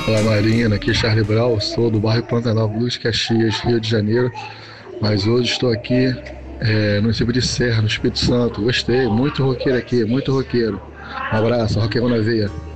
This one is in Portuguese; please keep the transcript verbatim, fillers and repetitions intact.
Fala Marina, aqui é Charlie Brown, sou do bairro Pantanal, Luz Caxias, Rio de Janeiro, mas hoje estou aqui é, no município de Serra, no Espírito Santo. Gostei, muito roqueiro aqui, muito roqueiro. Um abraço, roqueiro na veia.